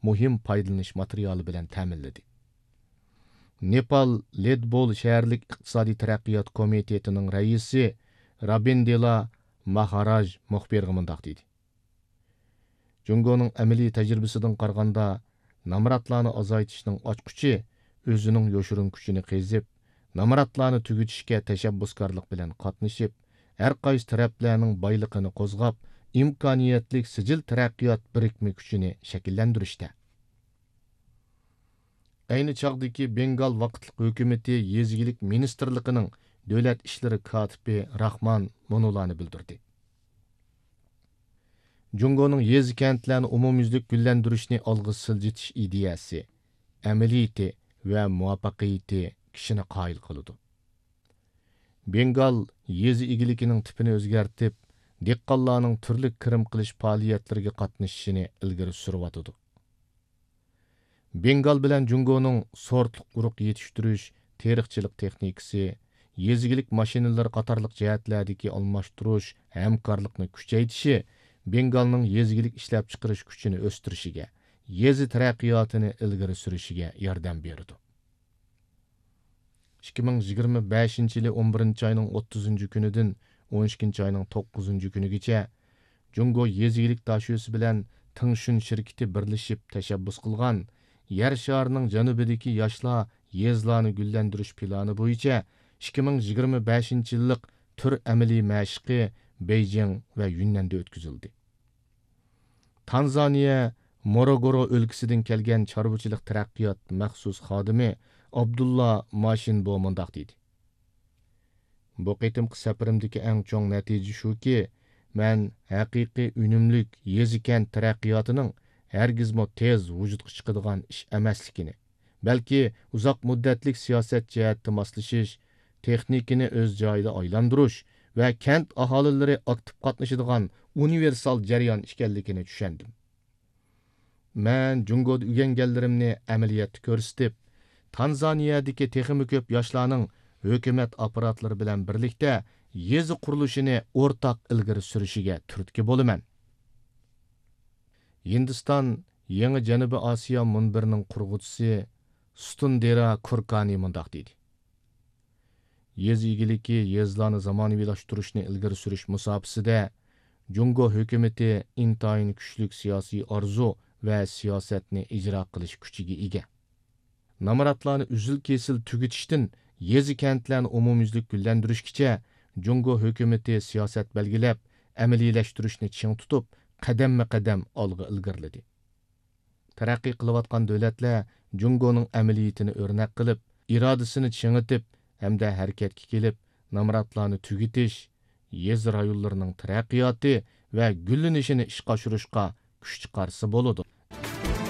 muhim foydalanish materiali bilan ta'minladi. Nepal Ledbol shaharlik iqtisodiy taraqqiyot komitetining raisi Rabindela Maharaj muxbirga mundaq dedi. Jungoning amaliy tajribasidan qaraganda, namratlarni azaytishning ochquchi o'zining yo'shirin kuchini qezib, namratlarni tugutishga tashabbuskorlik bilan qatnashib, har qaysi taraflarning boyligini qo'zg'ab, imkoniyatlik sijil taraqqiyot birikma kuchini shakllantirishda. Ayni chog'dagi Bengal vaqtliq hukumati yezgilik ministerligining davlat ishlari kotibi Rahman Monulani bildirdi. Jungoning yezi kentlarni umumyuzlik gullantirishni olg'a siljitish ideyasi, amaliyati va muvaffaqiyati kishini qoyil qiladi. Bengal yezi igilikining tipini o'zgartib, dehqonlarning turli kirim qilish faoliyatlariga qatnashishini ilgari suryotdi. Bengal bilan Jungoning sortliq urug' yetishtirish, teriqchilik texnikasi, yezigilik mashinalar qatorliq jihatlardagi almashtirish, hamkorlikni kuchaytirishi Bengalning yezigilik ishlab chiqarish kuchini o'stirishiga, yezi taraqqiyotini ilgari surishiga yordam berdi. 2025-yili 11-oyning 30-kunidan 12-oyning 9-kunigacha Jungo yezigilik tashusi bilan Tingshun shirkati birlashib tashabbus qilgan yer sharining janubidagi yoshlar yezlarni gullantirish plani bo'yicha 2025-yillik tur amaliy mashqi Beijing va Yunnanda o'tkazildi. Tanzaniya Morogoro o'lkasidan kelgan chorvachilik taraqqiyot maxsus xodimi Abdulla Mashinbo mundaq dedi. Bu qitimqi safarimdagi eng cho'ng natija shuki, men haqiqiy unumlik yezikent taraqqiyotining hargizmo tez vujudga chiqadigan ish emasligini, balki uzoq muddatlik siyosat jihatda moslashish, texnikani o'z joyida aylantirish va kent aholilari aktiv qatnashadigan universal jarayon ekanligini tushundim. Men Jungoda o'rganganlarimni amaliyotda ko'rsatib, Tanzaniyadagi texnik ko'p yoshlarning hukumat apparatlari bilan birlikda yezi qurilishini o'rtaq ilgari surishiga turtki bo'laman. Hindiston Yangi Janubiy Osiyo munbirining qurg'uvchisi Sutundera Kurkani mundaq dedi. Yezi igiligi yezlarni zamonaviylashtirish ilgari surish musobaqasida Jungo hukumati intayin kuchli siyosiy orzu va siyosatni ijro qilish kuchiga ega. Namratlarni uzil kesil tugutishdan yezi kentlarni umumyuzlik gullantirishgacha Jungo hukumati siyosat belgilab, amaliylashtirichni ching tutib, qadamma-qadam olg'a ilgariladi. Taraqqiy qilayotgan davlatlar Jungoning amaliyatini o'rnak qilib, irodasini chingitib, hamda harakatga kelib, namratlarni tugutish, yez rayonlarining taraqqiyoti va gullanishini ishga oshirishga kuch chiqarsa bo'ladi.